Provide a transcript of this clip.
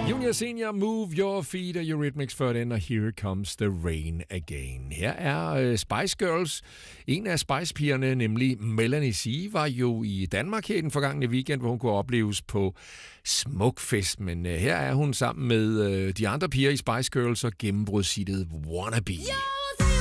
Junior Senior, Move Your Feet og Eurythmics før den, og Here Comes the Rain Again. Her er Spice Girls. En af Spice-pigerne, nemlig Melanie C., var jo i Danmark her i den forgangne weekend, hvor hun kunne opleves på Smukfest. Men her er hun sammen med de andre piger i Spice Girls og gennembrudshittet Wannabe. Yeah!